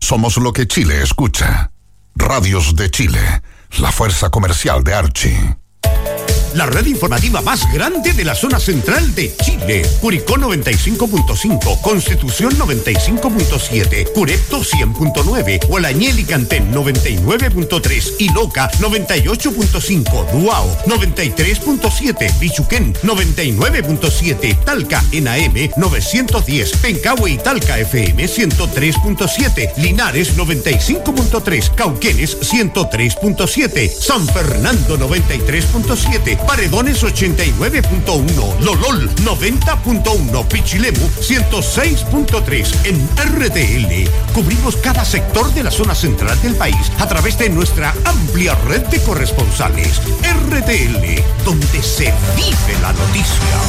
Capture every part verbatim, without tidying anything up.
Somos lo que Chile escucha. Radios de Chile, la fuerza comercial de Archie. La red informativa más grande de la zona central de Chile. Curicó noventa y cinco punto cinco, Constitución noventa y cinco punto siete, Curepto cien punto nueve, Hualañel y Cantén noventa y nueve punto tres y Loca noventa y ocho punto cinco, Duao noventa y tres punto siete, Bichuquén noventa y nueve punto siete, Talca en A M novecientos diez, Pencahue y Talca F M ciento tres punto siete, Linares noventa y cinco punto tres, Cauquenes ciento tres punto siete, San Fernando noventa y tres punto siete, Paredones ochenta y nueve punto uno, Lolol noventa punto uno, Pichilemu ciento seis punto tres. En R T L cubrimos cada sector de la zona central del país a través de nuestra amplia red de corresponsales. R T L, donde se vive la noticia.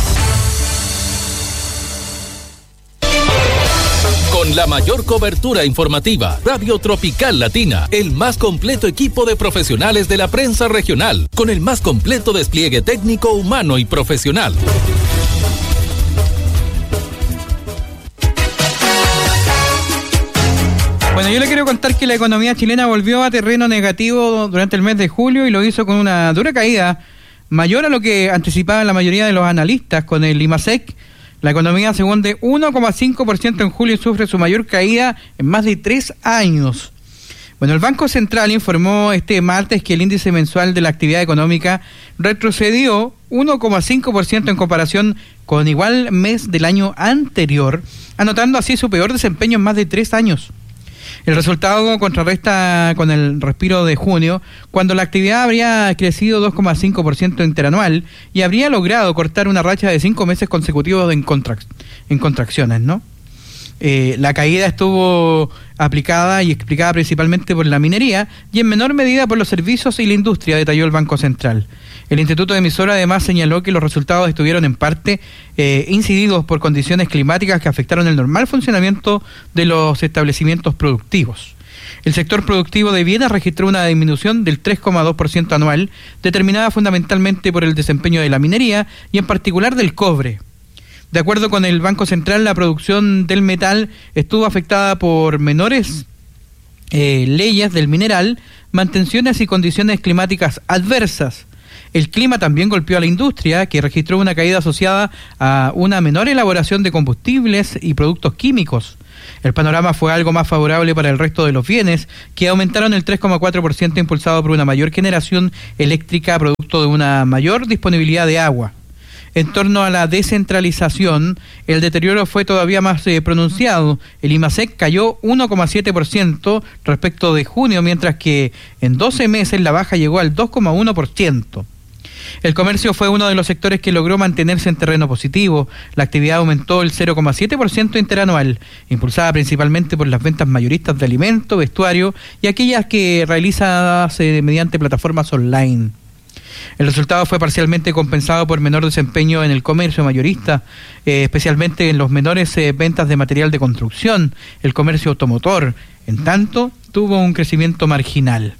Con la mayor cobertura informativa, Radio Tropical Latina, el más completo equipo de profesionales de la prensa regional, con el más completo despliegue técnico, humano y profesional. Bueno, yo le quiero contar que la economía chilena volvió a terreno negativo durante el mes de julio y lo hizo con una dura caída, mayor a lo que anticipaban la mayoría de los analistas con el IMASEC. La economía se hunde uno coma cinco por ciento en julio y sufre su mayor caída en más de tres años. Bueno, el Banco Central informó este martes que el índice mensual de la actividad económica retrocedió uno coma cinco por ciento en comparación con igual mes del año anterior, anotando así su peor desempeño en más de tres años. El resultado contrarresta con el respiro de junio, cuando la actividad habría crecido dos coma cinco por ciento interanual y habría logrado cortar una racha de cinco meses consecutivos en, contrac- en contracciones, ¿no? Eh, la caída estuvo aplicada y explicada principalmente por la minería y en menor medida por los servicios y la industria, detalló el Banco Central. El Instituto Emisor además señaló que los resultados estuvieron en parte eh, incididos por condiciones climáticas que afectaron el normal funcionamiento de los establecimientos productivos. El sector productivo de bienes registró una disminución del tres coma dos por ciento anual, determinada fundamentalmente por el desempeño de la minería y en particular del cobre. De acuerdo con el Banco Central, la producción del metal estuvo afectada por menores eh, leyes del mineral, mantenciones y condiciones climáticas adversas. El clima también golpeó a la industria, que registró una caída asociada a una menor elaboración de combustibles y productos químicos. El panorama fue algo más favorable para el resto de los bienes, que aumentaron el tres coma cuatro por ciento impulsado por una mayor generación eléctrica producto de una mayor disponibilidad de agua. En torno a la descentralización, el deterioro fue todavía más eh, pronunciado. El IMASEC cayó uno coma siete por ciento respecto de junio, mientras que en doce meses la baja llegó al dos coma uno por ciento. El comercio fue uno de los sectores que logró mantenerse en terreno positivo. La actividad aumentó el cero coma siete por ciento interanual, impulsada principalmente por las ventas mayoristas de alimentos, vestuario y aquellas que realizadas eh, mediante plataformas online. El resultado fue parcialmente compensado por menor desempeño en el comercio mayorista, eh, especialmente en los menores eh, ventas de material de construcción, el comercio automotor. En tanto, tuvo un crecimiento marginal.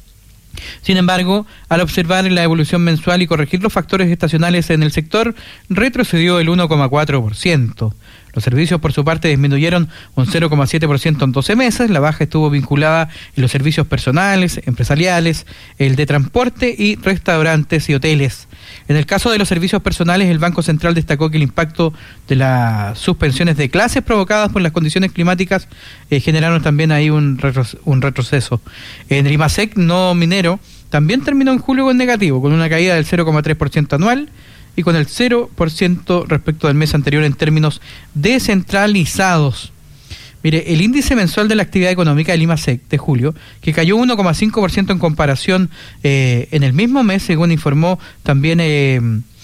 Sin embargo, al observar la evolución mensual y corregir los factores estacionales en el sector, retrocedió el uno coma cuatro por ciento. Los servicios, por su parte, disminuyeron un cero coma siete por ciento en doce meses. La baja estuvo vinculada en los servicios personales, empresariales, el de transporte y restaurantes y hoteles. En el caso de los servicios personales, el Banco Central destacó que el impacto de las suspensiones de clases provocadas por las condiciones climáticas eh, generaron también ahí un, retro, un retroceso. En el IMASEC no minero también terminó en julio con negativo, con una caída del cero coma tres por ciento anual y con el cero por ciento respecto del mes anterior en términos descentralizados. Mire, el índice mensual de la actividad económica del IMASEC de julio, que cayó uno coma cinco por ciento en comparación eh, en el mismo mes, según informó también, eh,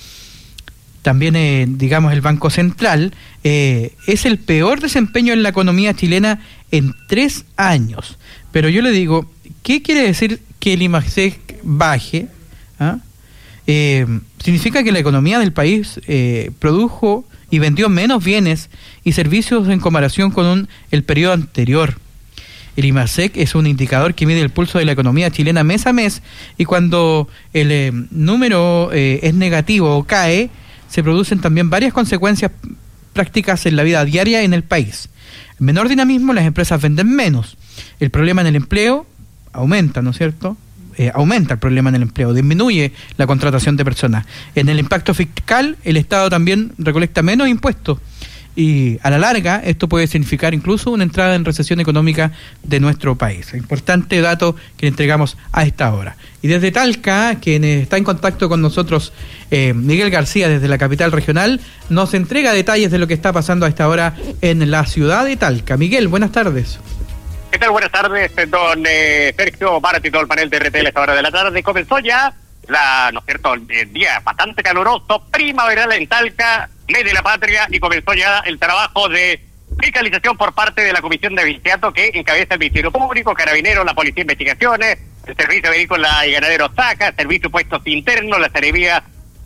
también eh, digamos, el Banco Central, eh, es el peor desempeño en la economía chilena en tres años. Pero yo le digo, ¿qué quiere decir que el IMASEC baje? ¿Ah? Eh, significa que la economía del país eh, produjo y vendió menos bienes y servicios en comparación con un, el periodo anterior. El IMASEC es un indicador que mide el pulso de la economía chilena mes a mes y cuando el eh, número eh, es negativo o cae, se producen también varias consecuencias prácticas en la vida diaria en el país. menor dinamismo, las empresas venden menos. El problema en el empleo aumenta, ¿no es cierto? Eh, aumenta el problema en el empleo, disminuye la contratación de personas. En el impacto fiscal, el Estado también recolecta menos impuestos y a la larga esto puede significar incluso una entrada en recesión económica de nuestro país. Importante dato que le entregamos a esta hora. Y desde Talca, quien está en contacto con nosotros, eh, Miguel García, desde la capital regional, nos entrega detalles de lo que está pasando a esta hora en la ciudad de Talca. Miguel, buenas tardes. ¿Qué tal? Buenas tardes, don eh, Sergio Barat y todo el panel de R T L a esta hora de la tarde. Comenzó ya la, ¿no es cierto?, el día bastante caluroso, primaveral en Talca, mes de la patria, y comenzó ya el trabajo de fiscalización por parte de la Comisión de Viciato que encabeza el Ministerio Público, Carabineros, la Policía de Investigaciones, el Servicio Agrícola y Ganadero SACA, el Servicio de Puestos Internos, la Seremía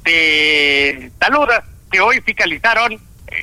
de Salud, que hoy fiscalizaron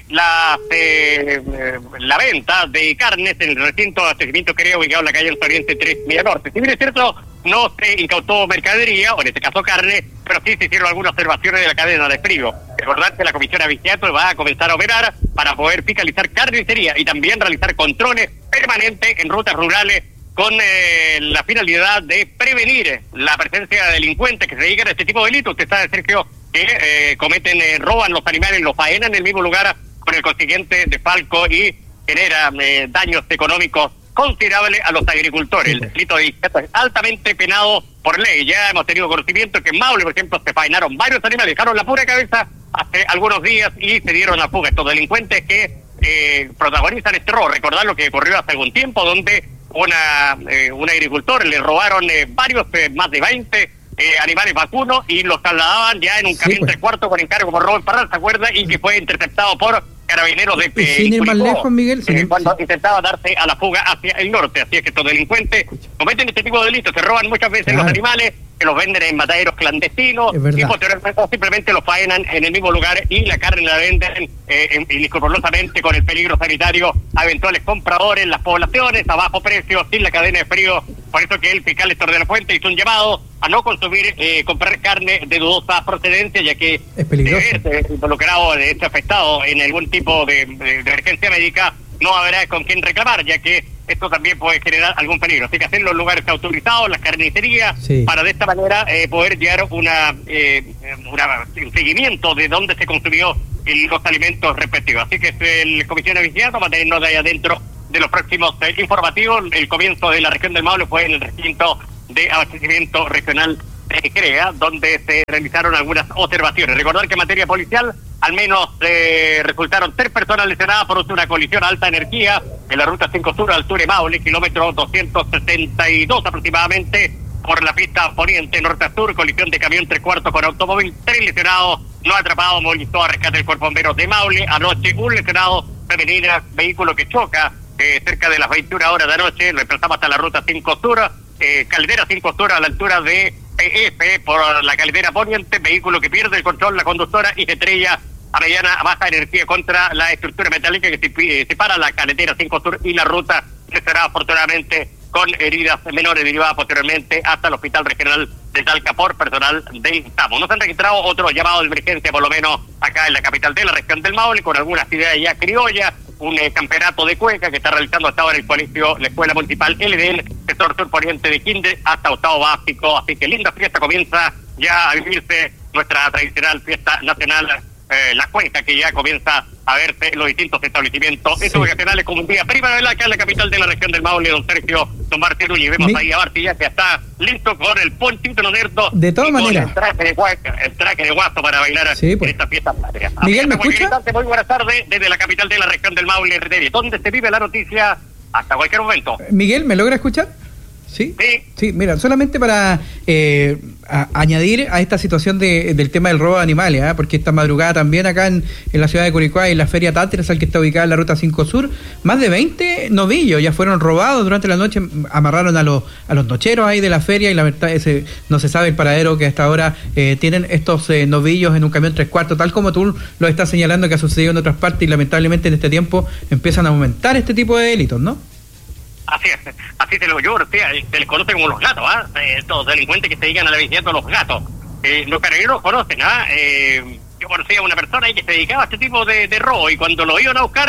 la eh, la venta de carnes en el recinto de abastecimiento que ubicado en la calle Oriente tres Milla Norte. Si bien es cierto, no se incautó mercadería, o en este caso carne, pero sí se hicieron algunas observaciones de la cadena de frío. Recordad que la Comisión Aviciato va a comenzar a operar para poder fiscalizar carnicería y también realizar controles permanentes en rutas rurales con eh, la finalidad de prevenir la presencia de delincuentes que se dedican a este tipo de delitos. Usted sabe, Sergio, que eh, cometen, eh, roban los animales, los faenan en el mismo lugar con el consiguiente desfalco y genera eh, daños económicos considerables a los agricultores. El delito de Viciato es altamente penado por ley. Ya hemos tenido conocimiento que en Maule, por ejemplo, se faenaron varios animales, dejaron la pura cabeza hace algunos días y se dieron a fuga estos delincuentes que eh, protagonizan este robo. Recordar lo que ocurrió hace algún tiempo, donde una eh, un agricultor le robaron eh, varios, eh, más de veinte Eh, animales vacunos y los trasladaban ya en un camión sí, pues. tres cuartos con encargo por robo en Parral, ¿se acuerda? Y que fue interceptado por carabineros de eh, sin ir más lejos, Miguel, eh, cuando intentaba darse a la fuga hacia el norte. Así es que estos delincuentes cometen este tipo de delitos, se roban muchas veces claro. los animales, que los venden en mataderos clandestinos y posteriormente simplemente los faenan en el mismo lugar y la carne la venden eh, inescrupulosamente con el peligro sanitario a eventuales compradores, las poblaciones a bajo precio, sin la cadena de frío. Por eso que el fiscal Héctor de la Fuente hizo un llamado a no consumir, eh, comprar carne de dudosa procedencia, ya que es peligroso. De verse involucrado, de este afectado en algún tipo de, de, de emergencia médica, no habrá con quién reclamar, ya que esto también puede generar algún peligro. Así que hacerlo en lugares autorizados, las carnicerías, sí. para de esta manera eh, poder llevar una, eh, una un seguimiento de dónde se consumió el, los alimentos respectivos. Así que el Comisión de Viciato va a tener nota ahí adentro de los próximos eh, informativos. El comienzo de la región del Maule fue en el recinto de abastecimiento regional de CREA, donde se realizaron algunas observaciones. Recordar que en materia policial, al menos eh, resultaron tres personas lesionadas por una colisión a alta energía en la ruta cinco Sur, altura de Maule, kilómetro doscientos setenta y dos aproximadamente, por la pista poniente norte a sur, colisión de camión tres cuartos con automóvil, tres lesionados, no atrapados, movilizó a rescate del Cuerpo de Bomberos de Maule. Anoche, un lesionado femenina, vehículo que choca eh, cerca de las veintiuna horas de anoche, lo desplazamos hasta la ruta cinco Sur, eh, Caldera cinco Sur a la altura de P F por la Caldera poniente, vehículo que pierde el control, la conductora, y se estrella a mediana a baja energía contra la estructura metálica que separa la carretera cinco Sur y la ruta, que será afortunadamente con heridas menores derivadas posteriormente hasta el Hospital Regional de Talca por personal del SAMU. No se han registrado otros llamados de emergencia, por lo menos acá en la capital de la región del Maule, con algunas actividades ya criollas, un eh, campeonato de cueca que está realizando hasta ahora el colegio, la Escuela Municipal L D N, sector sur poniente de Quinde hasta octavo básico. Así que linda fiesta, comienza ya a vivirse nuestra tradicional fiesta nacional, eh, la cueca, que ya comienza a verse en los distintos establecimientos sí. educacionales como un día primaveral acá en la capital de la región del Maule, don Sergio, don Martín Núñez. Vemos Mi... ahí a Barti ya que está listo con el pontito nerdo. De todas maneras. El traje de guaso, el traje de guaso para bailar sí, pues. en esta fiesta patria. Miguel, ¿me escucha? Muy buenas tardes desde la capital de la región del Maule, R T V, donde se vive la noticia hasta cualquier momento. Miguel, ¿me logra escuchar? ¿Sí? Sí. Sí, mira, solamente para eh, a, añadir a esta situación de, del tema del robo de animales, ¿eh? porque esta madrugada también acá en, en la ciudad de Curicó, en la Feria Tatras, al que está ubicada en la Ruta cinco Sur, más de veinte novillos ya fueron robados durante la noche, amarraron a los a los nocheros ahí de la feria y la verdad ese, no se sabe el paradero que hasta ahora eh, tienen estos eh, novillos en un camión tres cuartos, tal como tú lo estás señalando que ha sucedido en otras partes y lamentablemente en este tiempo empiezan a aumentar este tipo de delitos, ¿no? Así es, así se lo yo, se les conoce como los gatos, ¿ah? ¿eh? Estos delincuentes que se dedican a la vigilancia, los gatos. Eh, los carabineros conocen, ¿ah? ¿eh? Yo conocía a una persona ahí que se dedicaba a este tipo de, de robo y cuando lo iban a buscar,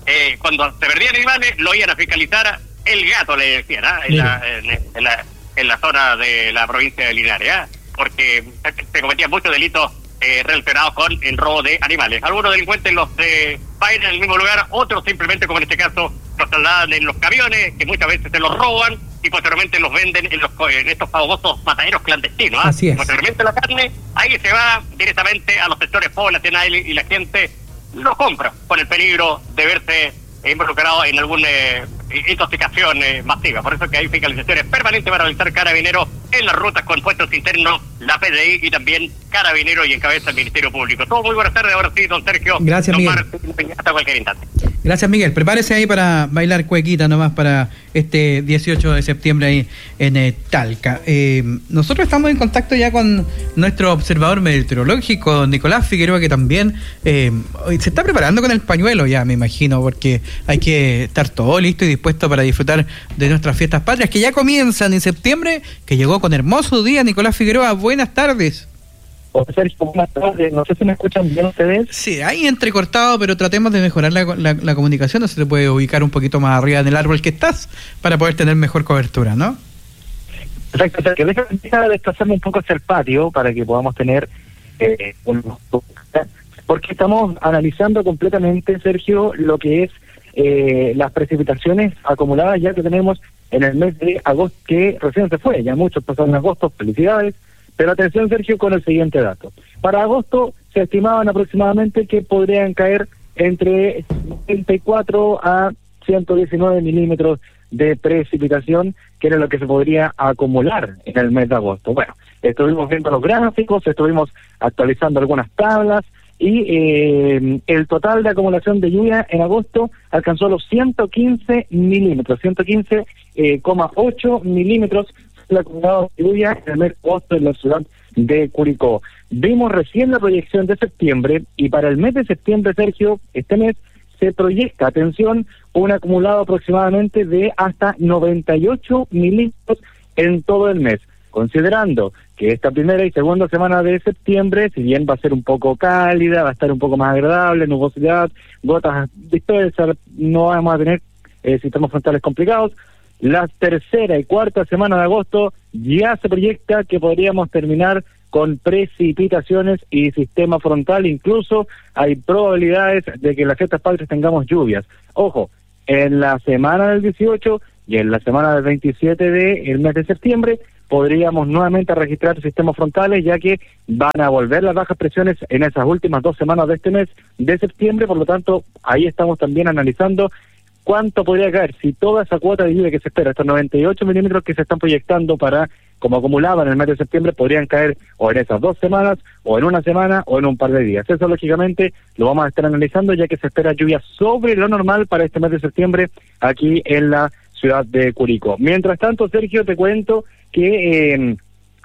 eh, cuando se perdían animales, lo iban a fiscalizar el gato, le decían, ¿eh? en, la, en, en, la, en la zona de la provincia de Linares, ¿eh? porque se cometían muchos delitos eh, relacionados con el robo de animales. Algunos delincuentes los eh, vayan en el mismo lugar, otros simplemente, como en este caso, los trasladan en los camiones, que muchas veces se los roban y posteriormente los venden en, los, en estos famosos mataderos clandistinos. ¿eh? Así es. Posteriormente la carne, ahí se va directamente a los sectores poblacionales y la gente lo compra con el peligro de verse involucrado en alguna eh, intoxicación eh, masiva. Por eso que hay fiscalizaciones permanentes para realizar Carabineros en las rutas con puestos internos, la P D I y también Carabineros y encabeza el Ministerio Público. Todo muy buenas tardes, ahora sí, don Sergio. Gracias, don Miguel. Mar, hasta cualquier instante. Gracias, Miguel. Prepárese ahí para bailar cuequita nomás para este dieciocho de septiembre ahí en eh, Talca. Eh, nosotros estamos en contacto ya con nuestro observador meteorológico, Nicolás Figueroa, que también eh, se está preparando con el pañuelo ya, me imagino, porque hay que estar todo listo y dispuesto para disfrutar de nuestras fiestas patrias, que ya comienzan en septiembre, que llegó con hermoso día. Nicolás Figueroa, buenas tardes. Sergio, buenas tardes. No sé si me escuchan bien ustedes. Sí, ahí entrecortado, pero tratemos de mejorar la, la, la comunicación. No se te puede ubicar un poquito más arriba en el árbol que estás para poder tener mejor cobertura, ¿no? Perfecto, Sergio. Déjame empezar a desplazarme un poco hacia el patio para que podamos tener eh, un... porque estamos analizando completamente, Sergio, lo que es eh, las precipitaciones acumuladas ya que tenemos en el mes de agosto, que recién se fue. Ya muchos pasaron en agosto, felicidades. Pero atención, Sergio, con el siguiente dato. Para agosto se estimaban aproximadamente que podrían caer entre setenta y cuatro a ciento diecinueve milímetros de precipitación, que era lo que se podría acumular en el mes de agosto. Bueno, estuvimos viendo los gráficos, estuvimos actualizando algunas tablas y eh, el total de acumulación de lluvia en agosto alcanzó los ciento quince milímetros, ciento quince coma ocho milímetros el acumulado de lluvia en el mes de agosto en la ciudad de Curicó. Vimos recién la proyección de septiembre y para el mes de septiembre, Sergio, este mes se proyecta, atención, un acumulado aproximadamente de hasta noventa y ocho milímetros en todo el mes, considerando que esta primera y segunda semana de septiembre, si bien va a ser un poco cálida, va a estar un poco más agradable, nubosidad, gotas dispersas, no vamos a tener eh, sistemas frontales complicados. La tercera y cuarta semana de agosto ya se proyecta que podríamos terminar con precipitaciones y sistema frontal. Incluso hay probabilidades de que en las fiestas patrias tengamos lluvias. Ojo, en la semana del dieciocho y en la semana del veintisiete del mes de septiembre podríamos nuevamente registrar sistemas frontales, ya que van a volver las bajas presiones en esas últimas dos semanas de este mes de septiembre. Por lo tanto, ahí estamos también analizando cuánto podría caer si toda esa cuota de lluvia que se espera, estos noventa y ocho milímetros que se están proyectando para, como acumulaban en el mes de septiembre, podrían caer o en esas dos semanas, o en una semana, o en un par de días. Eso, lógicamente, lo vamos a estar analizando, ya que se espera lluvia sobre lo normal para este mes de septiembre aquí en la ciudad de Curicó. Mientras tanto, Sergio, te cuento que eh,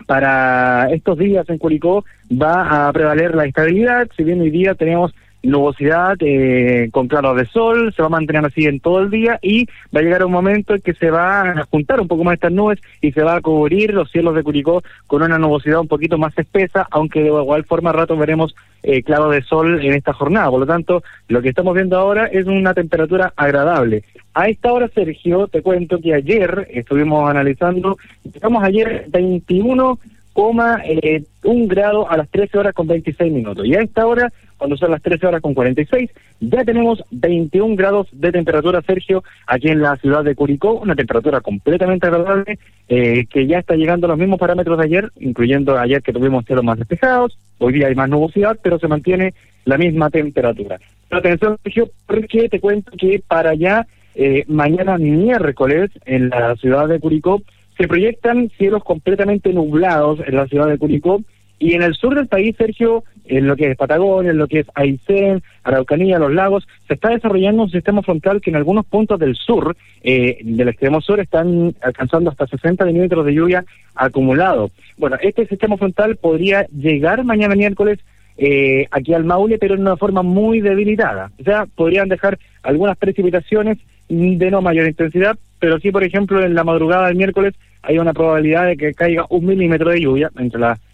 para estos días en Curicó va a prevaler la estabilidad. Si bien hoy día tenemos nubosidad eh, con claros de sol, se va a mantener así en todo el día y va a llegar un momento en que se va a juntar un poco más estas nubes y se va a cubrir los cielos de Curicó con una nubosidad un poquito más espesa, aunque de igual forma a rato veremos eh, claro de sol en esta jornada. Por lo tanto, lo que estamos viendo ahora es una temperatura agradable. A esta hora, Sergio, te cuento que ayer estuvimos analizando, estamos ayer veintiuno coma uno grado a las trece horas con veintiséis minutos. Y a esta hora, cuando son las trece horas con cuarenta y seis, ya tenemos veintiún grados de temperatura, Sergio, aquí en la ciudad de Curicó, una temperatura completamente agradable, eh, que ya está llegando a los mismos parámetros de ayer, incluyendo ayer que tuvimos cielos más despejados, hoy día hay más nubosidad, pero se mantiene la misma temperatura. Pero atención, Sergio, porque te cuento que para ya eh, mañana miércoles en la ciudad de Curicó se proyectan cielos completamente nublados en la ciudad de Curicó, y en el sur del país, Sergio, en lo que es Patagonia, en lo que es Aysén, Araucanía, Los Lagos, se está desarrollando un sistema frontal que en algunos puntos del sur, eh, del extremo sur, están alcanzando hasta sesenta milímetros de lluvia acumulado. Bueno, este sistema frontal podría llegar mañana miércoles eh, aquí al Maule, pero en una forma muy debilitada. O sea, podrían dejar algunas precipitaciones de no mayor intensidad, pero sí, por ejemplo, en la madrugada del miércoles hay una probabilidad de que caiga un milímetro de lluvia entre las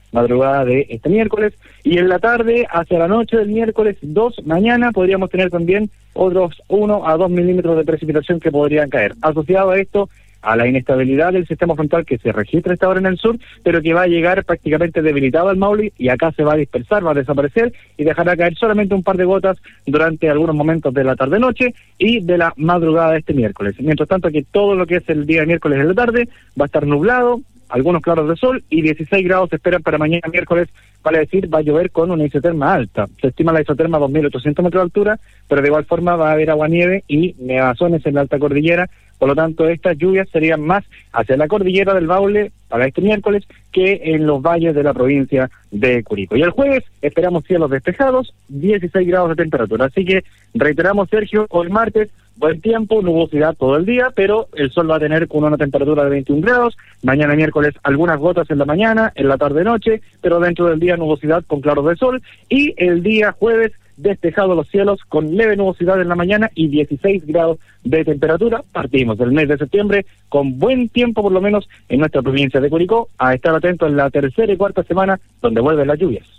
madrugada de este miércoles, y en la tarde, hacia la noche del miércoles dos, mañana, podríamos tener también otros uno a dos milímetros de precipitación que podrían caer. Asociado a esto, a la inestabilidad del sistema frontal que se registra esta hora en el sur, pero que va a llegar prácticamente debilitado al Maule, y acá se va a dispersar, va a desaparecer, y dejará caer solamente un par de gotas durante algunos momentos de la tarde-noche y de la madrugada de este miércoles. Mientras tanto, que todo lo que es el día miércoles en la tarde va a estar nublado, algunos claros de sol, y dieciséis grados se esperan para mañana miércoles, vale decir, va a llover con una isoterma alta. Se estima la isoterma a dos mil ochocientos metros de altura, pero de igual forma va a haber agua-nieve y nevazones en la alta cordillera. Por lo tanto, estas lluvias serían más hacia la cordillera del Maule para este miércoles que en los valles de la provincia de Curicó. Y el jueves esperamos cielos despejados, dieciséis grados de temperatura. Así que reiteramos, Sergio, hoy martes, buen tiempo, nubosidad todo el día, pero el sol va a tener con una temperatura de veintiún grados. Mañana miércoles algunas gotas en la mañana, en la tarde-noche, pero dentro del día nubosidad con claros de sol. Y el día jueves despejado los cielos con leve nubosidad en la mañana y dieciséis grados de temperatura. Partimos del mes de septiembre con buen tiempo, por lo menos en nuestra provincia de Curicó, a estar atentos en la tercera y cuarta semana donde vuelven las lluvias.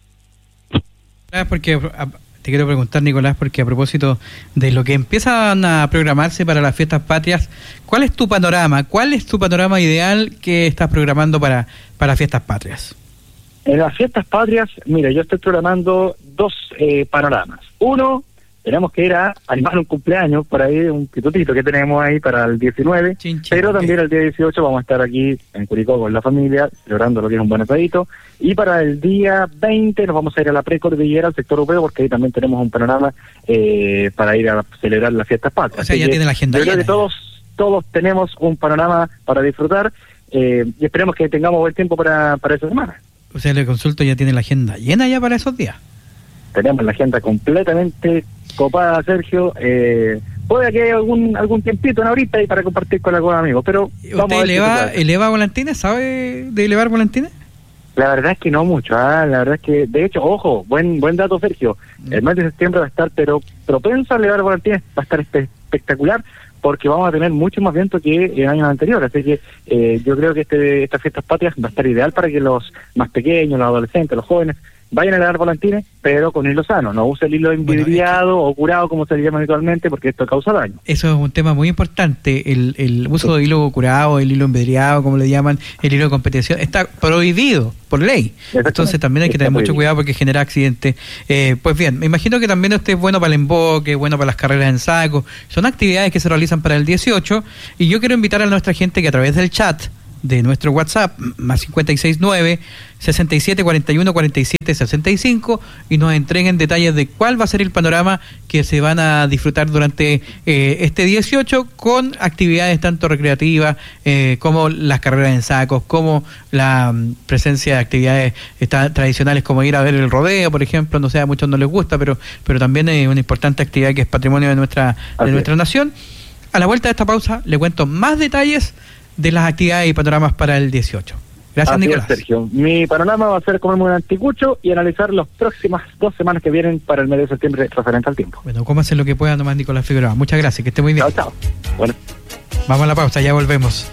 Porque te quiero preguntar, Nicolás, porque a propósito de lo que empiezan a programarse para las fiestas patrias, ¿cuál es tu panorama? ¿Cuál es tu panorama ideal que estás programando para, para fiestas patrias? En las fiestas patrias, mira, yo estoy programando dos eh, panoramas. Uno, tenemos que ir a animar un cumpleaños, por ahí un pitutito que tenemos ahí para el diecinueve, chin, chin, pero también okay. El día dieciocho vamos a estar aquí en Curicó con la familia, celebrando lo que es un buen asadito, y para el día veinte nos vamos a ir a la precordillera, al sector europeo, porque ahí también tenemos un panorama eh, para ir a celebrar las fiestas patrias. O sea, ya tiene la agenda yo llena. Creo que todos, todos tenemos un panorama para disfrutar, eh, y esperemos que tengamos buen tiempo para, para esa semana. O sea, le consulto, ya tiene la agenda llena ya para esos días. Tenemos la agenda completamente copada, Sergio. Eh, puede que haya algún algún tiempito en ahorita y para compartir con algunos amigos, pero vamos a ver. eleva, eleva volantines? ¿Sabe de elevar volantines? La verdad es que no mucho. ¿eh? La verdad es que, de hecho, ojo, buen buen dato, Sergio. Mm. El mes de septiembre va a estar, pero propenso a elevar volantines, va a estar espe- espectacular, porque vamos a tener mucho más viento que en años anteriores, así que eh, yo creo que este estas fiestas patrias va a estar ideal para que los más pequeños, los adolescentes, los jóvenes, vayan a elevar volantines, pero con hilo sano, no use el hilo envidriado bueno, o curado, como se le llama habitualmente, porque esto causa daño. Eso es un tema muy importante, el, el uso del hilo curado, el hilo envidriado, como le llaman, el hilo de competición, está prohibido por ley, entonces también hay que tener está mucho prohibido. Cuidado porque genera accidentes. Eh, pues bien, me imagino que también usted es bueno para el emboque, bueno para las carreras en saco, son actividades que se realizan para el dieciocho, y yo quiero invitar a nuestra gente que a través del chat de nuestro WhatsApp, más cinco seis nueve, sesenta y siete cuarenta y uno cuarenta y siete sesenta y cinco, y nos entreguen detalles de cuál va a ser el panorama que se van a disfrutar durante eh, este dieciocho, con actividades tanto recreativas eh, como las carreras en sacos, como la um, presencia de actividades está, tradicionales como ir a ver el rodeo, por ejemplo. No sé, a muchos no les gusta, pero pero también es una importante actividad que es patrimonio de nuestra de nuestra nación. A la vuelta de esta pausa le cuento más detalles de las actividades y panoramas para el dieciocho. Gracias, así Nicolás. Es, Sergio. Mi panorama va a ser comerme un anticucho y analizar las próximas dos semanas que vienen para el mes de septiembre referente al tiempo. Bueno, cómase lo que pueda nomás, Nicolás Figueroa. Muchas gracias, que esté muy bien. Chao, chao. Bueno. Vamos a la pausa, ya volvemos.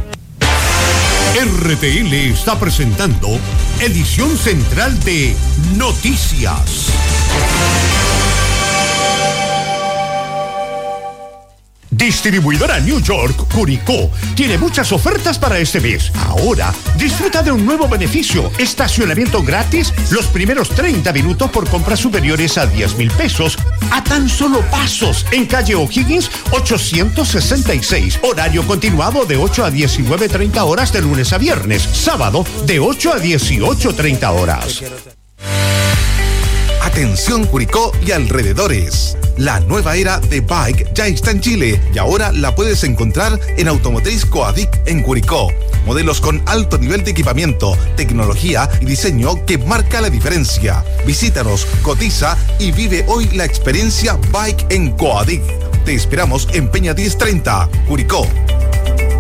R T L está presentando edición central de Noticias. Distribuidora New York Curicó tiene muchas ofertas para este mes. Ahora, disfruta de un nuevo beneficio: estacionamiento gratis los primeros treinta minutos por compras superiores a diez mil pesos, a tan solo pasos, en calle O'Higgins ochocientos sesenta y seis. Horario continuado de ocho a diecinueve treinta horas de lunes a viernes. Sábado de ocho a dieciocho treinta horas. Atención Curicó y alrededores. La nueva era de Bike ya está en Chile y ahora la puedes encontrar en Automotriz Coadic en Curicó. Modelos con alto nivel de equipamiento, tecnología y diseño que marca la diferencia. Visítanos, cotiza y vive hoy la experiencia Bike en Coadic. Te esperamos en Peña diez treinta, Curicó.